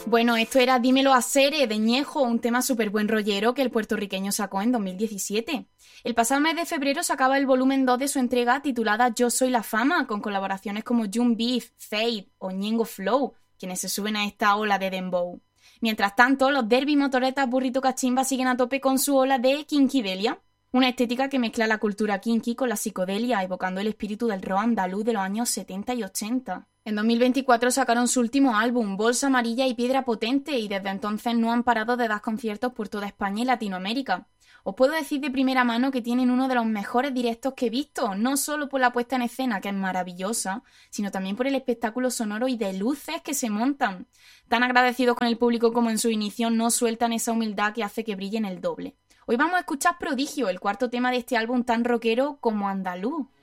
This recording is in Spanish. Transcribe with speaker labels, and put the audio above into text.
Speaker 1: Bueno, esto era Dímelo a Sere de Ñejo, un tema súper buen rollero que el puertorriqueño sacó en 2017. El pasado mes de febrero sacaba el volumen 2 de su entrega titulada Yo Soy la Fama, con colaboraciones como June Beef, Fade o Ñengo Flow, quienes se suben a esta ola de dembow. Mientras tanto, los derby motoretas Burrito Cachimba siguen a tope con su ola de Kinkydelia, una estética que mezcla la cultura kinky con la psicodelia, evocando el espíritu del rock andaluz de los años 70 y 80. En 2024 sacaron su último álbum, Bolsa Amarilla y Piedra Potente, y desde entonces no han parado de dar conciertos por toda España y Latinoamérica. Os puedo decir de primera mano que tienen uno de los mejores directos que he visto, no solo por la puesta en escena, que es maravillosa, sino también por el espectáculo sonoro y de luces que se montan. Tan agradecidos con el público como en su inicio, no sueltan esa humildad que hace que brillen el doble. Hoy vamos a escuchar Prodigio, el cuarto tema de este álbum tan rockero como andaluz.